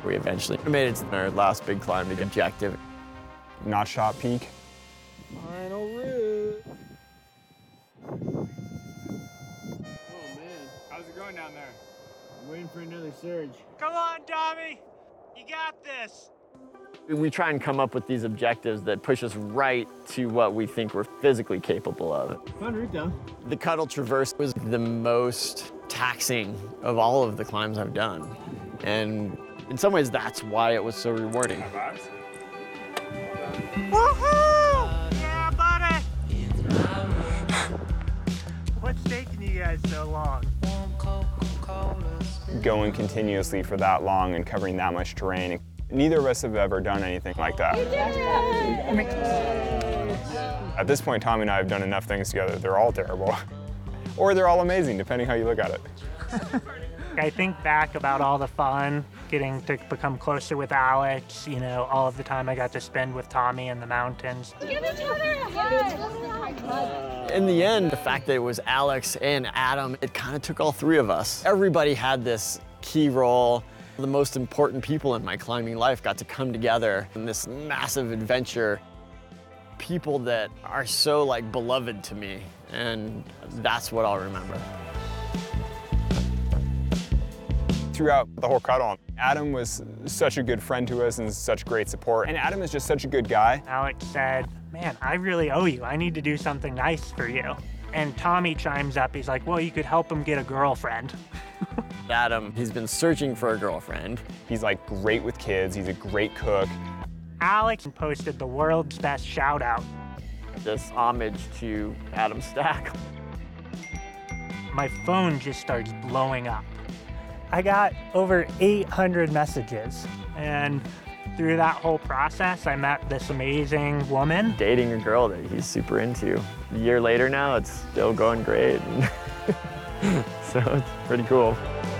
We eventually made it to our last big climbing objective. Not Shot Peak. Final route. Oh man, how's it going down there? I'm waiting for another surge. Come on, Tommy. You got this. We try and come up with these objectives that push us right to what we think we're physically capable of. Fun route though. The Cuttle Traverse was the most taxing of all of the climbs I've done. And in some ways, that's why it was so rewarding. Woohoo! Yeah, buddy. What's taking you guys so long? Going continuously for that long and covering that much terrain. Neither of us have ever done anything like that. At this point, Tommy and I have done enough things together. They're all terrible. Or they're all amazing, depending how you look at it. I think back about all the fun, getting to become closer with Alex, you know, all of the time I got to spend with Tommy in the mountains. Give each other a hug. In the end, the fact that it was Alex and Adam, it kind of took all three of us. Everybody had this key role. The most important people in my climbing life got to come together in this massive adventure. People that are so like beloved to me, and that's what I'll remember. Throughout the whole Cuttle, Adam was such a good friend to us and such great support. And Adam is just such a good guy. Alex said, man, I really owe you. I need to do something nice for you. And Tommy chimes up, he's like, well, you could help him get a girlfriend. Adam, he's been searching for a girlfriend. He's like great with kids, he's a great cook. Alex posted the world's best shout out. This homage to Adam Stack. My phone just starts blowing up. I got over 800 messages, and through that whole process, I met this amazing woman. Dating a girl that he's super into. A year later now, it's still going great. So it's pretty cool.